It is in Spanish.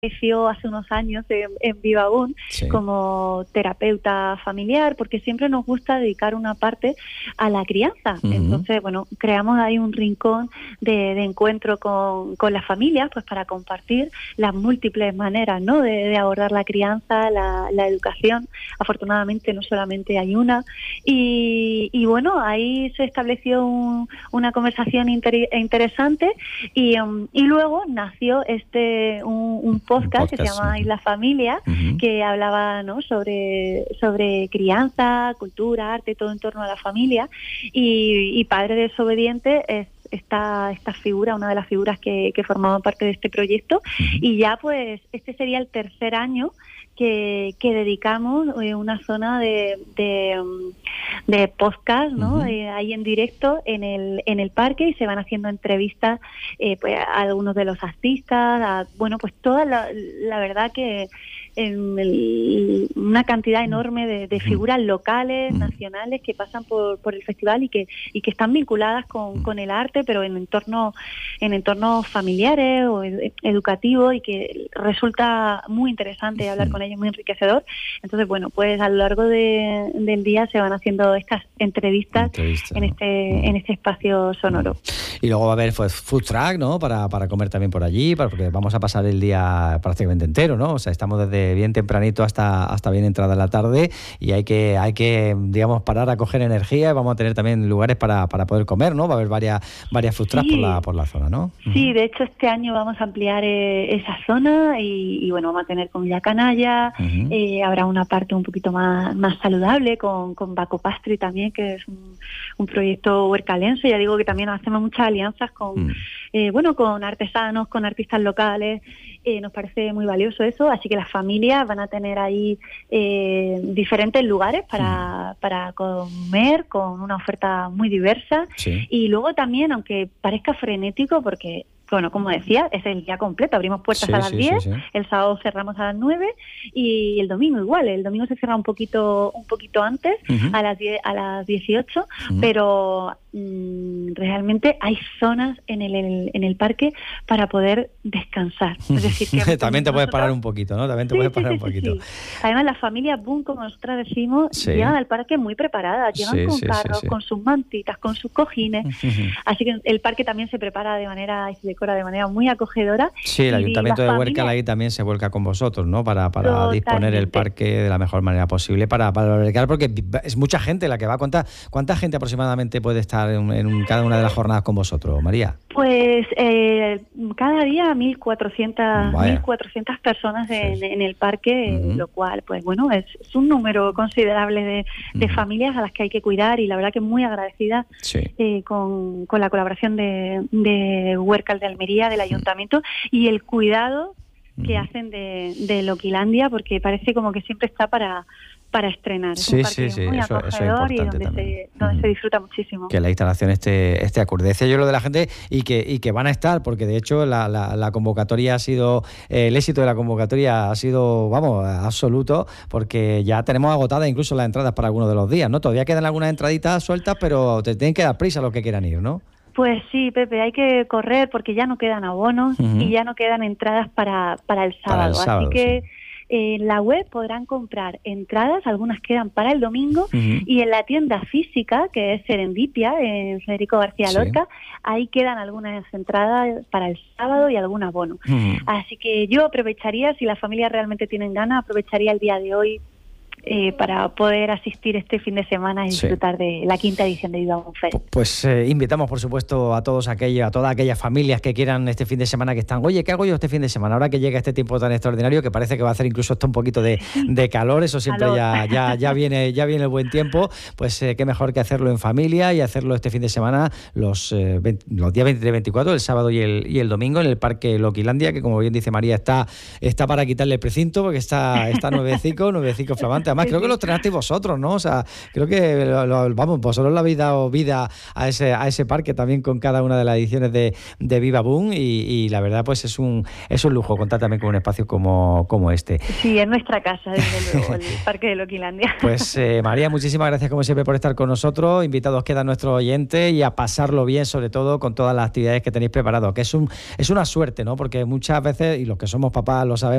apareció hace unos años en Vivabún como terapeuta familiar, porque siempre nos gusta dedicar una parte a la crianza. Entonces, bueno, creamos ahí un rincón de encuentro con las familias, pues para compartir las múltiples maneras, ¿no?, de abordar la crianza, la educación. Afortunadamente no solamente hay una. Y bueno, ahí se estableció una conversación interesante y luego nació un podcast que se llama Isla Familia, que hablaba, ¿no?, sobre crianza, cultura, arte, todo en torno a la familia, y Padre Desobediente es esta figura, una de las figuras que formaban parte de este proyecto, y ya pues este sería el tercer año que dedicamos una zona de podcast, ¿no? Ahí en directo en el parque, y se van haciendo entrevistas pues a algunos de los artistas, pues toda la verdad que una cantidad enorme de figuras locales, nacionales, que pasan por el festival y que están vinculadas con el arte, pero en entornos familiares o educativos, y que resulta muy interesante hablar con ellos, muy enriquecedor. Entonces, bueno, pues a lo largo del día se van haciendo estas entrevistas en este espacio sonoro. Y luego va a haber food truck, ¿no?, para comer también por allí, porque vamos a pasar el día prácticamente entero, ¿no? O sea, estamos desde bien tempranito hasta bien entrada la tarde, y hay que digamos, parar a coger energía, y vamos a tener también lugares para poder comer, ¿no? Va a haber varias food trucks por la zona, ¿no? Sí, de hecho este año vamos a ampliar esa zona, y bueno, vamos a tener comida canalla, habrá una parte un poquito más saludable con Baco Pastry también, que es un proyecto huercalense. Ya digo que también hacemos muchas alianzas con artesanos, con artistas locales. Nos parece muy valioso eso, así que las familias van a tener ahí diferentes lugares para comer, con una oferta muy diversa. Y luego también, aunque parezca frenético, porque bueno, como decía, es el día completo, abrimos puertas a las 10, el sábado cerramos a las 9, y el domingo igual, el domingo se cierra un poquito antes, a las 10, a las 18, pero realmente hay zonas en el parque para poder descansar. Es decir, que también te puedes parar un poquito, ¿no? También te puedes parar un poquito. Además, las familias boom, como nosotras decimos, llegan al parque muy preparadas, llegan con carros, con sus mantitas, con sus cojines, así que el parque también se prepara de manera muy acogedora. Sí, el Ayuntamiento de Huércal ahí también se vuelca con vosotros, ¿no? Para disponer el parque de la mejor manera posible para albergar, porque es mucha gente la que va. ¿Cuánta gente aproximadamente puede estar en cada una de las jornadas con vosotros, María? Pues cada día 1.400 personas en el parque, lo cual, pues bueno, es un número considerable de familias a las que hay que cuidar, y la verdad que muy agradecida con la colaboración de Huércal de Almería, del Ayuntamiento, y el cuidado que hacen de Loquilandia, porque parece como que siempre está para estrenar. Es un parque muy acogedor, y donde se disfruta muchísimo. Que la instalación esté acorde. Decía yo lo de la gente y que van a estar, porque de hecho la convocatoria ha sido, el éxito de la convocatoria ha sido, vamos, absoluto, porque ya tenemos agotadas incluso las entradas para algunos de los días, ¿no? Todavía quedan algunas entraditas sueltas, pero te tienen que dar prisa los que quieran ir, ¿no? Pues sí, Pepe, hay que correr porque ya no quedan abonos y ya no quedan entradas para el sábado. Así que en la web podrán comprar entradas, algunas quedan para el domingo, y en la tienda física, que es Serendipia, en Federico García Lorca, ahí quedan algunas entradas para el sábado y algún abono. Así que yo aprovecharía, si las familias realmente tienen ganas, aprovecharía el día de hoy para poder asistir este fin de semana y disfrutar de la quinta edición de Vivabún Fest. Pues invitamos, por supuesto, a todas aquellas familias que quieran este fin de semana, que están, oye, ¿qué hago yo este fin de semana? Ahora que llega este tiempo tan extraordinario, que parece que va a hacer incluso hasta un poquito de calor, eso siempre ya viene el buen tiempo, pues qué mejor que hacerlo en familia, y hacerlo este fin de semana, los días 23 y 24, el sábado y el domingo, en el Parque Loquilandia, que como bien dice María, está para quitarle el precinto, porque está nuevecico flamante. Además, creo que lo estrenasteis vosotros, ¿no? O sea, creo que, vamos, vosotros le habéis dado vida a ese parque también con cada una de las ediciones de Viva Boom y la verdad, pues es un lujo contar también con un espacio como este. Sí, es nuestra casa, desde luego, el Parque de Loquilandia. Pues María, muchísimas gracias como siempre por estar con nosotros. Invitados quedan nuestros oyentes y a pasarlo bien, sobre todo con todas las actividades que tenéis preparadas, que es una suerte, ¿no? Porque muchas veces, y los que somos papás lo sabemos,